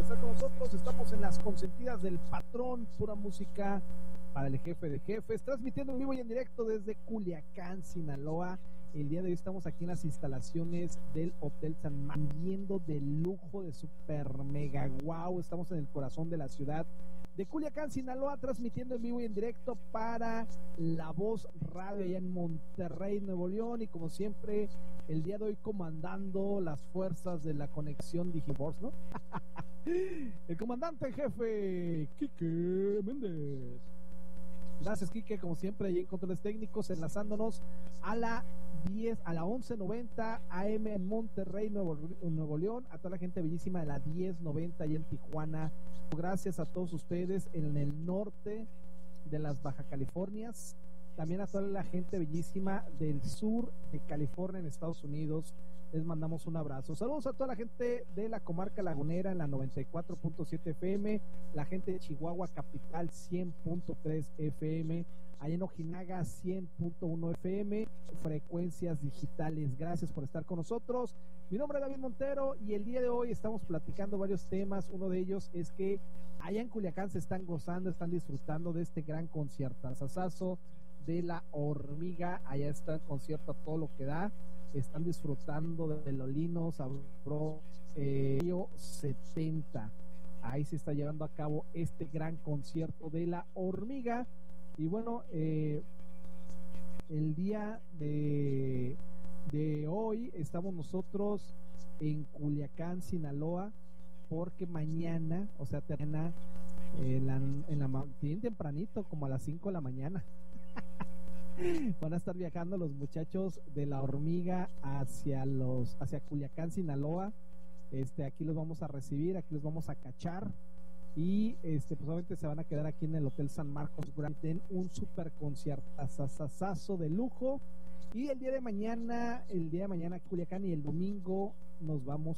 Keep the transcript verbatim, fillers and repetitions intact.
estar con nosotros. Estamos en las consentidas del patrón, pura música para el jefe de jefes, transmitiendo en vivo y en directo desde Culiacán, Sinaloa. El día de hoy estamos aquí en las instalaciones del Hotel San Marcos, viendo de lujo, de super mega wow. Estamos en el corazón de la ciudad de Culiacán, Sinaloa, transmitiendo en vivo y en directo para La Voz Radio allá en Monterrey, Nuevo León, y como siempre, el día de hoy comandando las fuerzas de la conexión Digivorce, ¿no? El comandante jefe, Quique Méndez. Gracias, Quique, como siempre, ahí en controles técnicos, enlazándonos a la diez, a la once noventa A M en Monterrey, Nuevo, Nuevo León, a toda la gente bellísima de la diez noventa y en Tijuana. Gracias a todos ustedes en el norte de las Baja Californias, también a toda la gente bellísima del sur de California en Estados Unidos. Les mandamos un abrazo. Saludos a toda la gente de la comarca lagunera en la noventa y cuatro punto siete F M, la gente de Chihuahua capital cien punto tres F M, allá en Ojinaga cien punto uno F M, frecuencias digitales. Gracias por estar con nosotros. Mi nombre es David Montero y el día de hoy estamos platicando varios temas. Uno de ellos es que allá en Culiacán se están gozando, están disfrutando de este gran conciertazazazo de La Hormiga. Allá está el concierto a todo lo que da. Están disfrutando de Lolino Sabro eh, setenta. Ahí se está llevando a cabo este gran concierto de La Hormiga. Y bueno, eh, el día de, de hoy estamos nosotros en Culiacán, Sinaloa, porque mañana, o sea, mañana eh, la, en la bien tempranito, como a las cinco de la mañana, van a estar viajando los muchachos de La Hormiga hacia los hacia Culiacán, Sinaloa. Este, aquí los vamos a recibir, aquí los vamos a cachar y este, pues obviamente se van a quedar aquí en el Hotel San Marcos en un super conciertazazazo de lujo. Y el día de mañana, el día de mañana Culiacán, y el domingo nos vamos